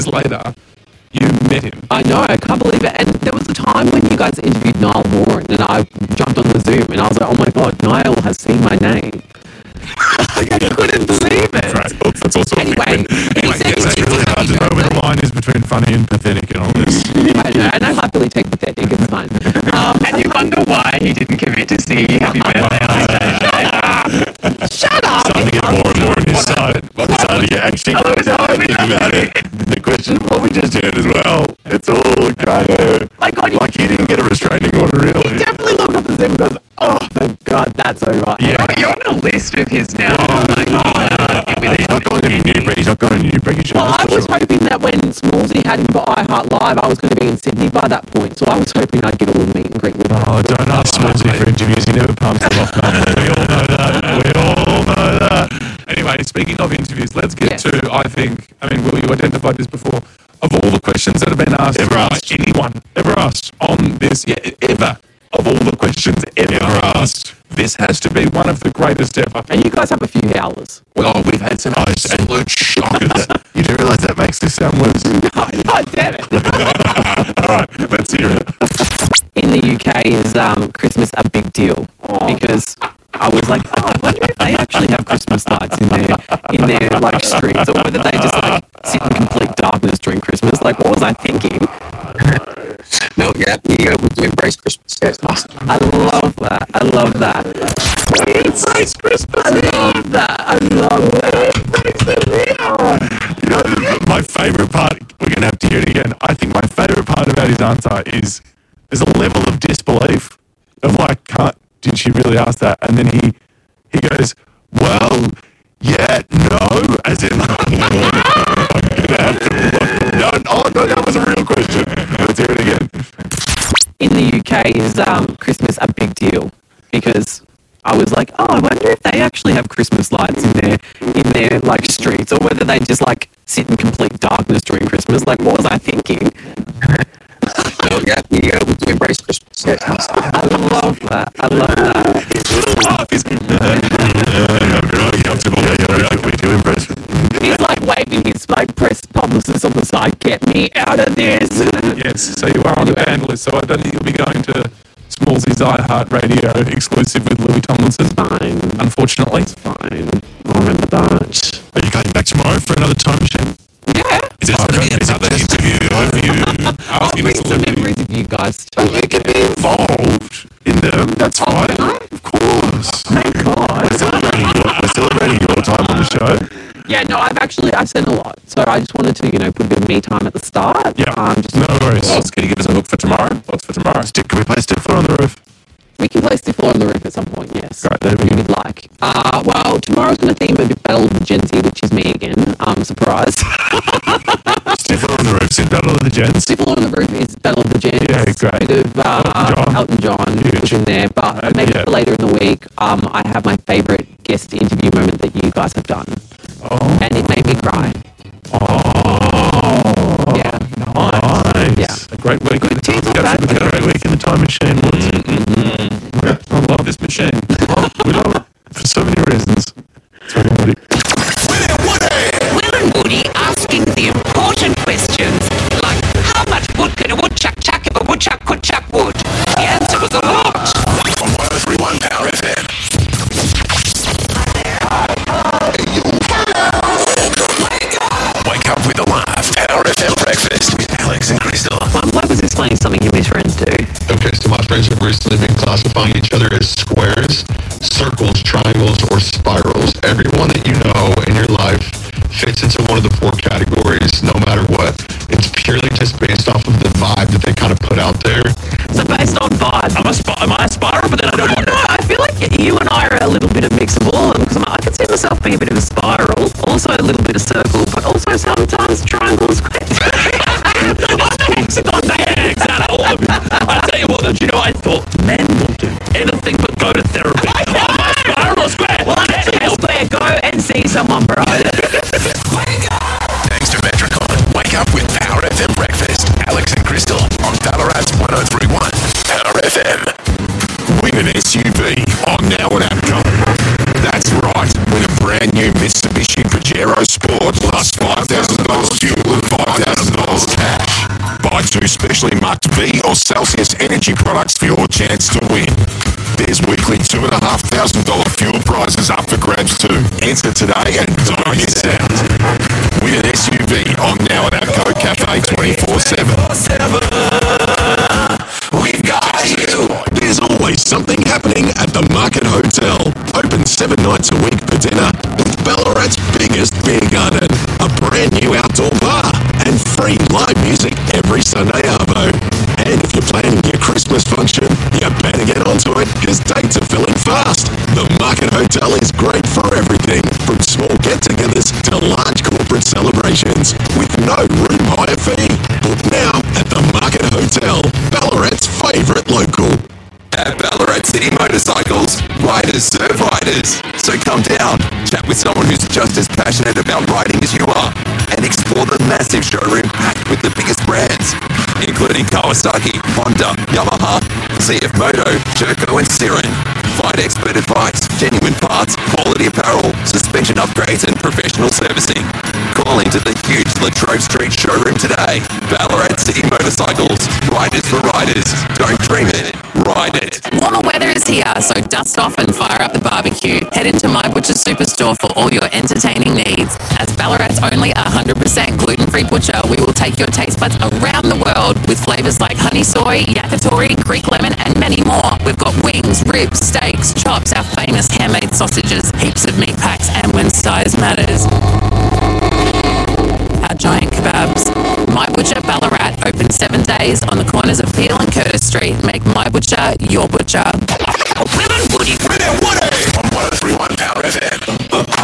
years later, you met him. I know, I can't believe it. And there was a time when you guys interviewed Niall Warren and I jumped on the Zoom and I was like, oh my God, Niall has seen my name. I couldn't believe it. Right. That's also Anyway, it's really hard to know where the line is between funny and pathetic and all this. I know, and I happily take pathetic, it's fine. And you wonder why he didn't commit to singing you happy birthday on his day. Shut up! Starting to get more and more on his side. Starting to get actually thinking about it. The question of what we just heard as well. It's all kind of like he didn't get a restraining order, really. Definitely looked up the Zoom and goes, oh, thank God, that's over. Yeah. You're on a list of his now. He's not going to Newbury. He's not going to Newbury. Well, I was hoping that when Smallsy had him for iHeart Live, I was going to be in Sydney by that point, so I was hoping I'd get a little meet and greet with him. Oh, don't ask Smallsy for interviews. He never pumps them off, mate. We all know that. We all know that. Anyway, speaking of interviews, let's get to, I mean, Will, you identified this before, of all the questions that have been asked by anyone ever asked on this, ever, of all the questions ever asked, this has to be one of the greatest ever. And you guys have a few howlers. Well, we've had some absolute shockers. You do realise that makes this sound worse? No, damn it. All right, let's hear it. In the UK, is Christmas a big deal? Because I was like, oh, I wonder if they actually have Christmas lights in their like streets, or whether they just like sit in complete darkness during Christmas. Like, what was I thinking? No, yeah, we do embrace Christmas. Yeah, it's awesome. I love that. I love that. Embrace Christmas. I love that. I love that. You know, my favourite part, we're going to have to hear it again. I think my favourite part about his answer is there's a level of disbelief of like, did she really ask that? And then he goes, well, yeah, no, as in, I'm gonna have to look. No, that was a real question. Let's hear it again. In the UK, is Christmas a big deal? Because I was like, oh, I wonder if they actually have Christmas lights in their like streets, or whether they just like sit in complete darkness during Christmas. Like, what was I thinking? No, yeah, we do embrace Christmas. Yeah, it's awesome. I love that. I love that. We do embrace it. He's like waving his like press publicist on the side. Get me out of this. Yes, so you are on the band list, so I don't think you'll be going to Smallsy's iHeart Radio exclusive with Louis Tomlinson. Fine. Unfortunately. Fine. I remember that. Are you going back tomorrow for another time machine? Yeah. Is there another interview of you asking us Some memories of you guys. You can be involved in them, that's fine. Of course. Thank God. We're celebrating your time on the show. Yeah, no, I've sent a lot, so I just wanted to, put a bit of me time at the start. Yeah, no worries. Can you give us a hook for tomorrow? What's for tomorrow? Can we play Stifler on the Roof? We can play Stifler on the Roof at some point, yes. Right, there we if you'd like. Well, tomorrow's going to theme a bit Battle of the Gen Z, which is me again. Surprise. Stifler on the Roof, is Battle of the Gens? Stifler on the Roof is Battle of the Gens. Yeah, great. A bit of Elton John was in there, but maybe for later in the week, I have my favourite guest interview moment that you guys have done. Oh. And it made me cry. Oh. Yeah. Nice. Yeah. A great week. A great week in the time machine. I love this machine. We love it for so many reasons. Sorry, Woody. Will and Woody asking the important questions, like how much wood could a woodchuck chuck if a woodchuck could chuck wood? The answer was a lot. From 103.1 Power FM. Wake up with a laugh. Power FM breakfast with Alex and Crystal. Why was explaining something you misread too? Okay, so my friends have recently been classifying each other as squares, circles, triangles, or spirals. Everyone that you know in your life fits into one of the four categories, no matter what. It's purely just based off of the vibe that they kind of put out there. So based on vibe, am I a spiral? But then I don't know. I feel like you and I are a little bit of mixable, because I can see myself being a bit of a spiral, also a little bit of circle, but also sometimes triangle square. I tell you what, do you know, I thought men will do anything but go to therapy. Spiral or square? Square, go and see someone, bro. Thanks to Metricon. Wake up with Power FM breakfast. Alex and Crystal on Ballarat's 103.1 Power FM. Win an SUV on Now and APCO. That's right. Win a brand new Mitsubishi Pajero Sport plus $5,000 fuel and $5,000 2 specially marked V or Celsius energy products for your chance to win. There's weekly $2,500 fuel prizes up for grabs too. Enter today and don't miss out. Win an SUV on Now at Outco Cafe 24/7. We've got you. There's always something happening at the Market Hotel. Open 7 nights a week for dinner with Ballarat's biggest beer garden, a brand new outdoor bar, and free live music every Sunday arvo. And if you're planning your Christmas function, you better get onto it because dates are filling fast. The Market Hotel is great for everything, from small get-togethers to large corporate celebrations, with no room hire fee. Book now at the Market Hotel, Ballarat's favourite local. At Ballarat City Motorcycles, riders serve riders. So come down, chat with someone who's just as passionate about riding as you are, and explore the massive showroom packed with the biggest brands, including Kawasaki, Honda, Yamaha, CF Moto, Jerko and Siren. Find expert advice, genuine parts, quality apparel, suspension upgrades and professional servicing. Call into the huge Latrobe Street showroom today. Ballarat City Motorcycles, riders for riders. Don't dream it, ride it. Warmer weather is here, so dust off and fire up the barbecue. Head into My Butcher Superstore for all your entertaining needs. As Ballarat's only 100% gluten-free butcher, we will take your taste buds around the world with flavours like honey soy, yakitori, Greek lemon and many more. We've got wings, ribs, steaks, chops, our famous handmade sausages, heaps of meat packs, and when size matters, our giant kebabs. My Butcher Ballarat, open 7 days on the corners of Peel and Curtis Street. Make My Butcher your butcher. Will and Woody. On 103.1 Power FM.